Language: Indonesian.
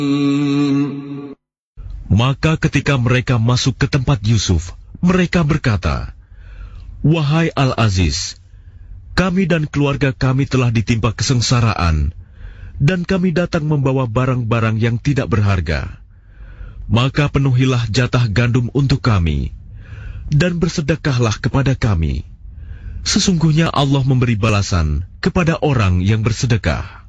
Maka ketika mereka masuk ke tempat Yusuf, mereka berkata, "Wahai Al-Aziz, kami dan keluarga kami telah ditimpa kesengsaraan, dan kami datang membawa barang-barang yang tidak berharga. Maka penuhilah jatah gandum untuk kami, dan bersedekahlah kepada kami. Sesungguhnya Allah memberi balasan kepada orang yang bersedekah."